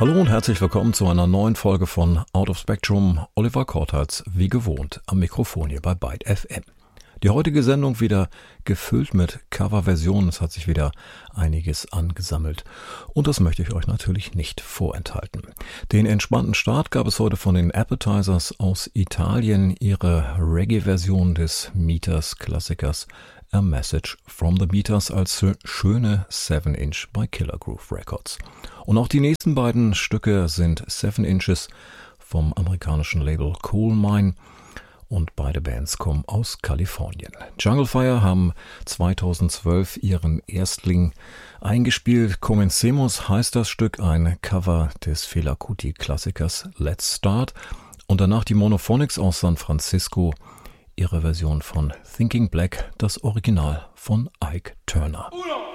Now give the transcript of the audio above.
Hallo und herzlich willkommen zu einer neuen Folge von Out of Spectrum. Oliver Kortals, wie gewohnt, am Mikrofon hier bei Byte FM. Die heutige Sendung wieder gefüllt mit Coverversionen. Es hat sich wieder einiges angesammelt. Und das möchte ich euch natürlich nicht vorenthalten. Den entspannten Start gab es heute von den Appetizers aus Italien. Ihre Reggae-Version des Meters-Klassikers A Message from the Meters als schöne 7-Inch bei Killer Groove Records. Und auch die nächsten beiden Stücke sind 7 Inches vom amerikanischen Label Coal Mine. Und beide Bands kommen aus Kalifornien. Jungle Fire haben 2012 ihren Erstling eingespielt. Comencemos heißt das Stück, ein Cover des Fela Kuti-Klassikers Let's Start. Und danach die Monophonics aus San Francisco, ihre Version von Thinking Black, das Original von Ike Turner. Uno.